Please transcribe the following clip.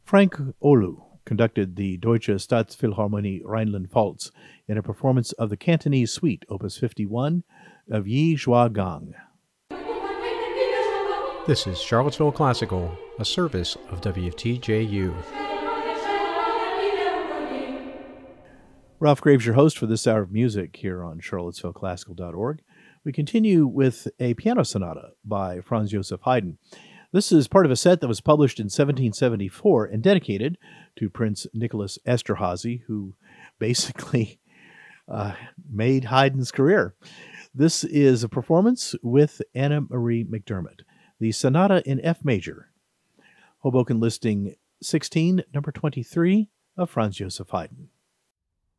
Frank Olu conducted the Deutsche Staatsphilharmonie Rhineland-Pfalz in a performance of the Cantonese Suite, Opus 51, of Yi Zhua Gang. This is Charlottesville Classical, a service of WTJU. Ralph Graves, your host for this hour of music here on charlottesvilleclassical.org. We continue with a piano sonata by Franz Joseph Haydn. This is part of a set that was published in 1774 and dedicated to Prince Nicholas Esterhazy, who basically made Haydn's career. This is a performance with Anna Marie McDermott, the Sonata in F major, Hoboken listing 16, number 23 of Franz Joseph Haydn.